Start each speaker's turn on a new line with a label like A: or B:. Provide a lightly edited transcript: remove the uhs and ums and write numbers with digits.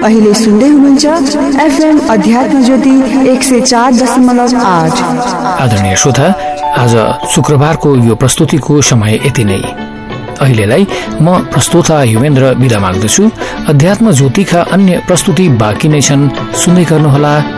A: अहिले सुन्दै हुनुहुन्छ एफएम अध्यात्म ज्योति 104.8।
B: आदरणीय श्रोता, आज शुक्रबारको यो प्रस्तुतिको समय यति नै। अहिलेलाई म प्रस्तोता युवेन्द्र बिदा माग्दछु। अध्यात्म ज्योतिका अन्य प्रस्तुति बाँकी नै छन्, सुन्दै गर्नुहोला।